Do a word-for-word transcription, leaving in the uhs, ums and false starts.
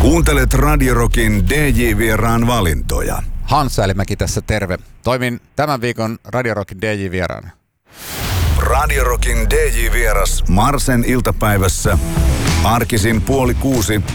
Kuuntelet Radio Rockin D J-vieraan valintoja. Hans Älimäki tässä, terve. Toimin tämän viikon Radio Rockin D J-vieraana. Radio Rockin D J-vieras Marsen iltapäivässä arkisin puoli kuusi